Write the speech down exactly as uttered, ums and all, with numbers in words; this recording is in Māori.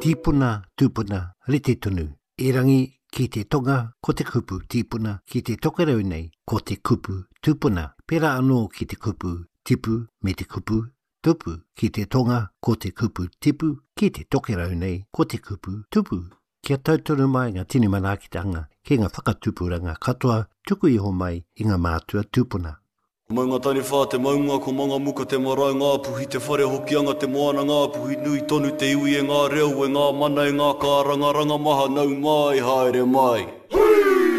Tīpuna, tūpuna, rete tonu. E rangi ki te tonga ko te kupu tīpuna, ki te tokerau nei ko te kupu tūpuna. Pera anō ki te kupu tipu me te kupu tupu. Ki te tonga ko te kupu tipu, ki te tokerau nei ko te kupu tupu. Kia tautoro mai ngā tini manaakitanga, ki ngā whakatupuranga katoa, tuku iho mai i ngā mātua tūpuna. Mai ngā tani whā te maunga ko manga muka te marae ngā puhi te whare hokianga te moana ngā puhi nui tonu te iwi e ngā reo e ngā mana e ngā kāranga ranga maha nau mai haere mai.